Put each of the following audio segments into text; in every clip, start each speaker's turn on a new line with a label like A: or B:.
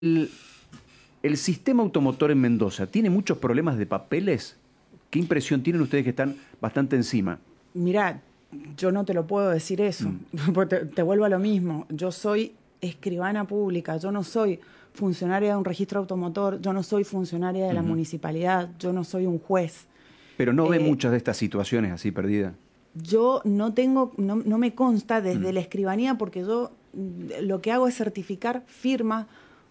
A: El, el sistema automotor en Mendoza tiene muchos problemas de papeles. ¿Qué impresión tienen ustedes que están bastante encima?
B: Mirá, yo no te lo puedo decir eso, porque te vuelvo a lo mismo. Yo soy escribana pública, yo no soy funcionaria de un registro automotor, yo no soy funcionaria de la municipalidad, yo no soy un juez.
A: Pero no ve muchas de estas situaciones así perdidas.
B: Yo no tengo, no me consta desde la escribanía, porque yo lo que hago es certificar firma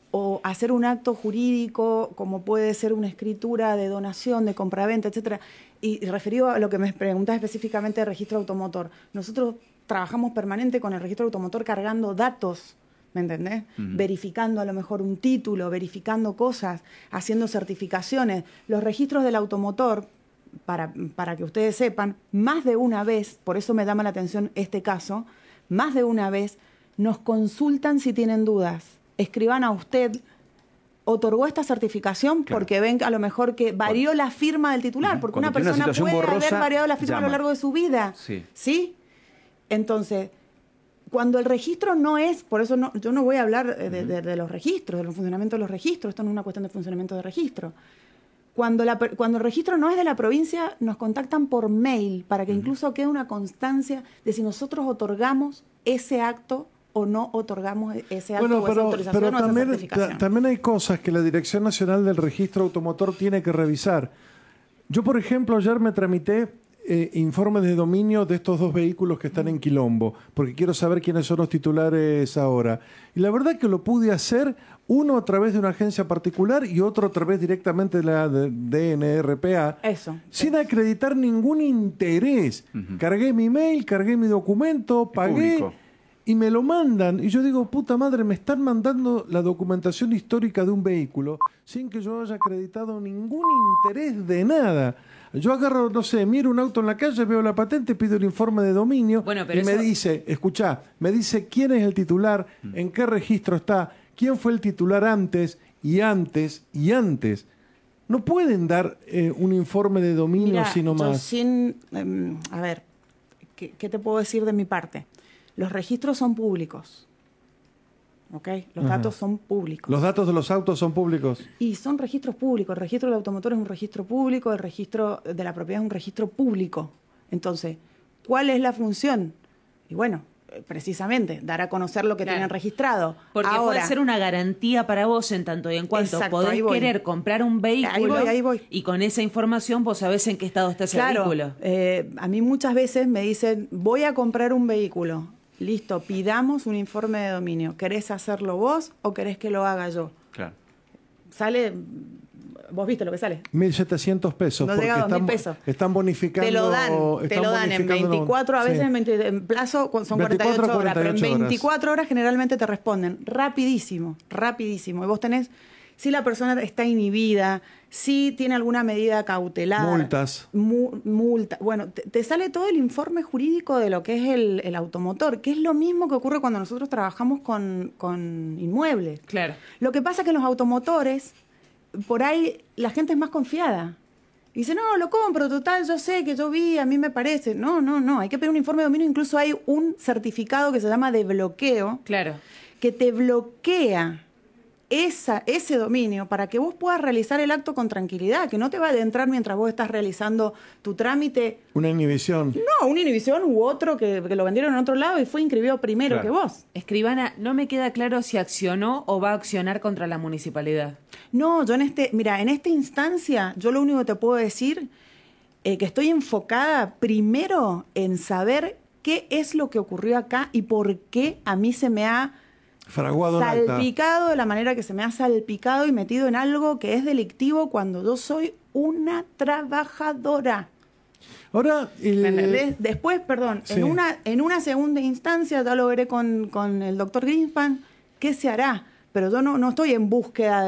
B: o hacer un acto jurídico, como puede ser una escritura de donación, de compraventa, etcétera. Y referido a lo que me preguntás específicamente de registro automotor, nosotros trabajamos permanente con el registro automotor cargando datos, ¿me entendés? Verificando a lo mejor un título, verificando cosas, haciendo certificaciones. Los registros del automotor, para que ustedes sepan, más de una vez, por eso me llama la atención este caso, más de una vez nos consultan si tienen dudas. Escriban a usted, otorgó esta certificación porque ven a lo mejor que varió la firma del titular, porque una persona puede haber variado la firma a lo largo de su vida. ¿Sí? Entonces, cuando el registro no es, por eso yo no voy a hablar de los registros, del funcionamiento de los registros, esto no es una cuestión de funcionamiento de registro. Cuando el registro no es de la provincia, nos contactan por mail para que incluso quede una constancia de si nosotros otorgamos ese acto o no otorgamos ese acto o esa autorización o esa certificación.
C: También hay cosas que la Dirección Nacional del Registro Automotor tiene que revisar. Yo, por ejemplo, ayer me tramité informes de dominio de estos dos vehículos que están en Quilombo, porque quiero saber quiénes son los titulares ahora. Y la verdad que lo pude hacer, uno a través de una agencia particular y otro a través directamente de la DNRPA, sin acreditar ningún interés. Cargué mi mail, cargué mi documento, pagué y me lo mandan. Y yo digo, puta madre, me están mandando la documentación histórica de un vehículo sin que yo haya acreditado ningún interés de nada. Yo agarro, no sé, miro un auto en la calle, veo la patente, pido el informe de dominio y me dice, escuchá, me dice quién es el titular, en qué registro está, quién fue el titular antes y antes y antes. No pueden dar un informe de dominio sino más.
B: A ver, ¿qué te puedo decir de mi parte? Los registros son públicos. ¿Ok? Los datos son públicos.
C: ¿Los datos de los autos son públicos?
B: Y son registros públicos. El registro del automotor es un registro público, el registro de la propiedad es un registro público. Entonces, ¿cuál es la función? Y bueno, precisamente, dar a conocer lo que tienen registrado.
D: Porque puede ser una garantía para vos en tanto y en cuanto podés querer comprar un vehículo ahí voy. Y con esa información vos sabés en qué estado está ese vehículo.
B: A mí muchas veces me dicen, voy a comprar un vehículo. Listo, pidamos un informe de dominio. ¿Querés hacerlo vos o querés que lo haga yo?
A: Claro.
B: Sale, vos viste lo que sale.
C: 1.700 pesos.
B: No llega a 2.000 pesos.
C: Están bonificando.
B: Te lo dan en 24, a veces en plazo son 48 horas, pero en 24 horas generalmente te responden rapidísimo. Y vos tenés, si la persona está inhibida, si tiene alguna medida cautelar.
C: Multas.
B: Bueno, te sale todo el informe jurídico de lo que es el automotor, que es lo mismo que ocurre cuando nosotros trabajamos con inmuebles.
D: Claro.
B: Lo que pasa es que en los automotores, por ahí la gente es más confiada. Dice, no, lo compro, total, yo sé que yo vi, a mí me parece. No, hay que pedir un informe de dominio. Incluso hay un certificado que se llama de bloqueo.
D: Claro.
B: Que te bloquea ese dominio para que vos puedas realizar el acto con tranquilidad, que no te va a adentrar mientras vos estás realizando tu trámite.
C: Una inhibición.
B: No, una inhibición u otro que lo vendieron en otro lado y fue inscribido primero que vos.
D: Escribana, no me queda claro si accionó o va a accionar contra la municipalidad.
B: No, yo en esta instancia, yo lo único que te puedo decir que estoy enfocada primero en saber qué es lo que ocurrió acá y por qué a mí se me ha salpicado de la manera que se me ha salpicado y metido en algo que es delictivo cuando yo soy una trabajadora.
C: Ahora,
B: después, en una segunda instancia, ya lo veré con el doctor Greenspan, ¿qué se hará? Pero yo no estoy en búsqueda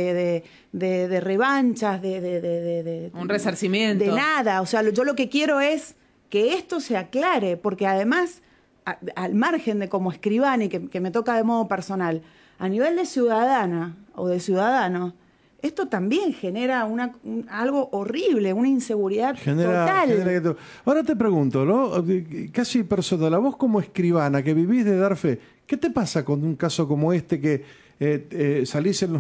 B: de revanchas,
D: un resarcimiento.
B: De nada. O sea, yo lo que quiero es que esto se aclare, porque además, al margen de como escribana y que me toca de modo personal, a nivel de ciudadana o de ciudadano, esto también genera algo horrible, una inseguridad total.
C: Ahora te pregunto, ¿no? Casi personal, a vos como escribana que vivís de dar fe, ¿qué te pasa con un caso como este que salís en los